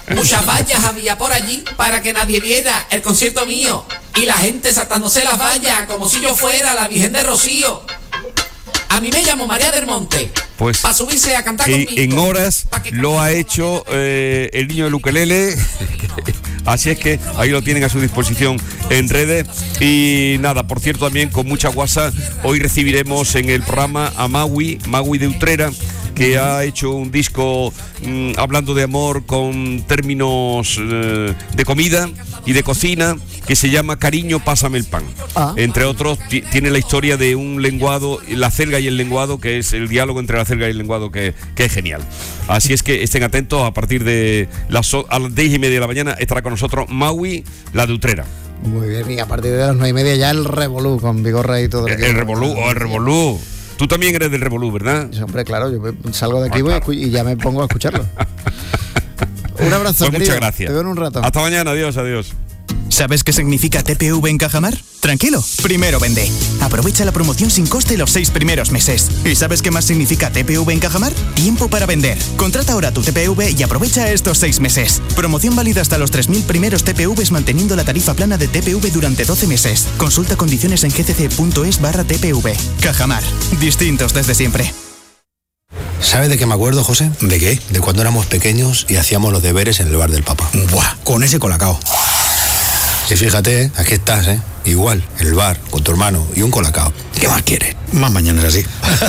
Muchas vallas había por allí para que nadie viera el concierto mío. Y la gente saltándose las vallas como si yo fuera la Virgen de Rocío. A mí me llamo María del Monte. Pues para subirse a cantar que conmigo. En horas lo ha hecho el niño del ukelele. Así es que ahí lo tienen a su disposición en redes. Y nada, por cierto, también con mucha guasa, hoy recibiremos en el programa a Maui de Utrera, que ha hecho un disco hablando de amor con términos de comida y de cocina, que se llama Cariño, pásame el pan. Entre otros, tiene la historia de un lenguado, la acelga y el lenguado, que es el diálogo entre la acelga y el lenguado, que es genial. Así es que estén atentos, a partir de a las 10:30 de la mañana estará con nosotros Maui, la de Utrera. Muy bien, y a partir de las 9:30 ya el Revolú, con Vigorra y todo. El Revolú. Tú también eres del Revolú, ¿verdad? Sí, hombre, claro, yo salgo de aquí y ya me pongo a escucharlo. Un abrazo, pues muchas gracias. Te veo en un rato. Hasta mañana, adiós. ¿Sabes qué significa TPV en Cajamar? Tranquilo, primero vende. Aprovecha la promoción sin coste los 6 primeros meses. ¿Y sabes qué más significa TPV en Cajamar? Tiempo para vender. Contrata ahora tu TPV y aprovecha estos 6 meses. Promoción válida hasta los 3.000 primeros TPVs manteniendo la tarifa plana de TPV durante 12 meses. Consulta condiciones en gcc.es/TPV. Cajamar. Distintos desde siempre. ¿Sabes de qué me acuerdo, José? ¿De qué? De cuando éramos pequeños y hacíamos los deberes en el bar del Papa. ¡Buah! Con ese colacao. Y fíjate, aquí estás, igual, en el bar, con tu hermano y un colacao. ¿Qué más quieres? Más mañanas así.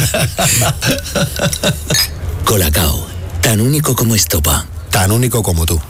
Colacao, tan único como Estopa. Tan único como tú.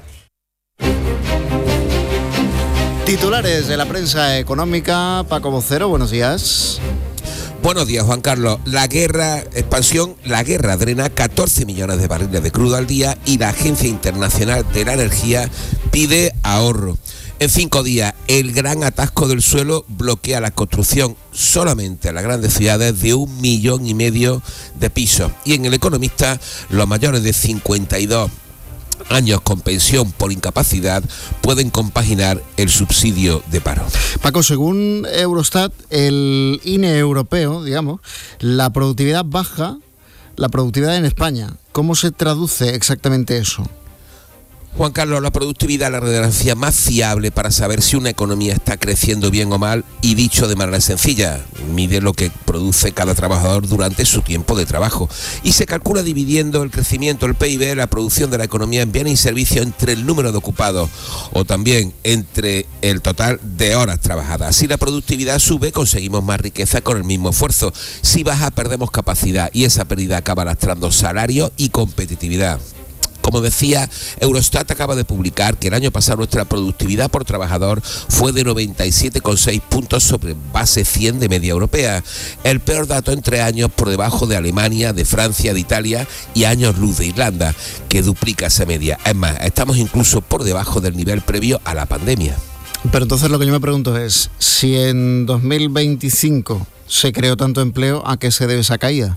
Titulares de la prensa económica. Paco Vocero, buenos días. Buenos días, Juan Carlos. La guerra drena 14 millones de barriles de crudo al día y la Agencia Internacional de la Energía pide ahorro. En 5 días, el gran atasco del suelo bloquea la construcción solamente en las grandes ciudades de 1,5 millones de pisos. Y en El Economista, los mayores de 52 años con pensión por incapacidad pueden compaginar el subsidio de paro. Paco, según Eurostat, el INE europeo, digamos, la productividad baja, la productividad en España. ¿Cómo se traduce exactamente eso? Juan Carlos, la productividad es la referencia más fiable para saber si una economía está creciendo bien o mal, y dicho de manera sencilla, mide lo que produce cada trabajador durante su tiempo de trabajo y se calcula dividiendo el crecimiento, el PIB, la producción de la economía en bienes y servicios entre el número de ocupados o también entre el total de horas trabajadas. Si la productividad sube, conseguimos más riqueza con el mismo esfuerzo. Si baja, perdemos capacidad y esa pérdida acaba lastrando salarios y competitividad. Como decía, Eurostat acaba de publicar que el año pasado nuestra productividad por trabajador fue de 97,6 puntos sobre base 100 de media europea. El peor dato en 3 años, por debajo de Alemania, de Francia, de Italia y años luz de Irlanda, que duplica esa media. Es más, estamos incluso por debajo del nivel previo a la pandemia. Pero entonces lo que yo me pregunto es, si en 2025 se creó tanto empleo, ¿a qué se debe esa caída?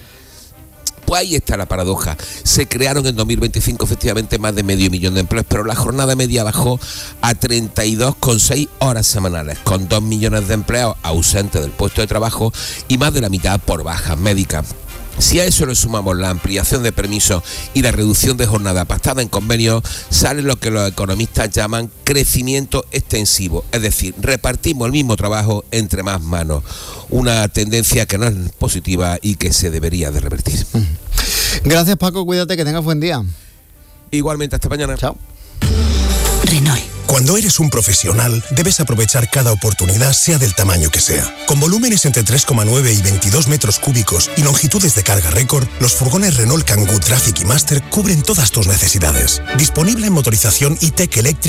Pues ahí está la paradoja. Se crearon en 2025 efectivamente más de 500.000 de empleos, pero la jornada media bajó a 32,6 horas semanales, con 2 millones de empleados ausentes del puesto de trabajo y más de la mitad por bajas médicas. Si a eso le sumamos la ampliación de permisos y la reducción de jornada pactada en convenios, sale lo que los economistas llaman crecimiento extensivo, es decir, repartimos el mismo trabajo entre más manos, una tendencia que no es positiva y que se debería de revertir. Gracias, Paco, cuídate, que tengas buen día. Igualmente, hasta mañana. Chao. Renault. Cuando eres un profesional, debes aprovechar cada oportunidad, sea del tamaño que sea. Con volúmenes entre 3,9 y 22 metros cúbicos y longitudes de carga récord, los furgones Renault Kangoo Traffic y Master cubren todas tus necesidades. Disponible en motorización e-Tech Electric